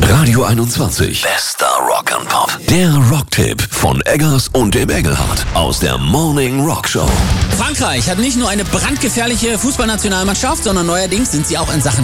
Radio 21. Bester Rock'n'Pop. Der Rocktipp von Eggers und dem Engelhardt aus der Morning Rock Show. Frankreich hat nicht nur eine brandgefährliche Fußballnationalmannschaft, sondern neuerdings sind sie auch in Sachen